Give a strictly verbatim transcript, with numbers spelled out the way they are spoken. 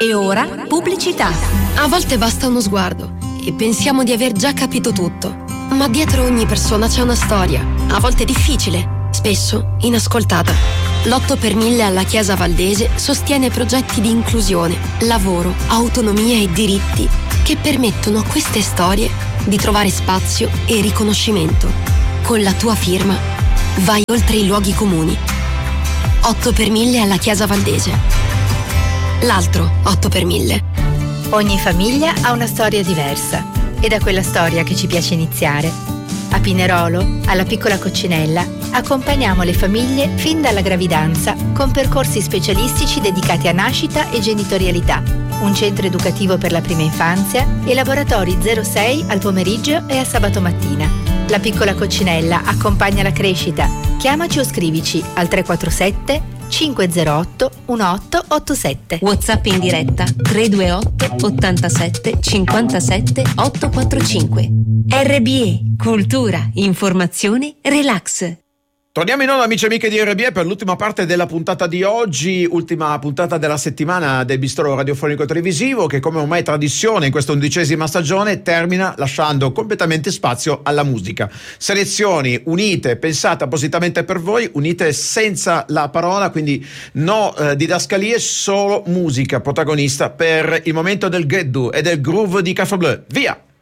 E ora pubblicità. A volte basta uno sguardo e pensiamo di aver già capito tutto. Ma dietro ogni persona c'è una storia, a volte difficile, spesso inascoltata. L'otto per mille alla Chiesa Valdese sostiene progetti di inclusione, lavoro, autonomia e diritti che permettono a queste storie di trovare spazio e riconoscimento. Con la tua firma vai oltre i luoghi comuni. otto per mille alla Chiesa Valdese. L'altro otto per mille. Ogni famiglia ha una storia diversa. È da quella storia che ci piace iniziare. A Pinerolo, alla Piccola Coccinella, accompagniamo le famiglie fin dalla gravidanza con percorsi specialistici dedicati a nascita e genitorialità, un centro educativo per la prima infanzia e laboratori zero sei al pomeriggio e a sabato mattina. La Piccola Coccinella accompagna la crescita. Chiamaci o scrivici al tre quattro sette cinque zero otto uno otto otto sette. WhatsApp in diretta tre due otto ottantasette cinquantasette ottocentoquarantacinque. R B E, cultura, informazione, relax. Torniamo in onda, amici e amiche di R B E, per l'ultima parte della puntata di oggi, ultima puntata della settimana del Bistro Radiofonico Televisivo, che come ormai è tradizione in questa undicesima stagione termina lasciando completamente spazio alla musica. Selezioni unite, pensate appositamente per voi, unite senza la parola, quindi no eh, didascalie, solo musica protagonista per il momento del Geddu e del groove di Café Bleu. Via!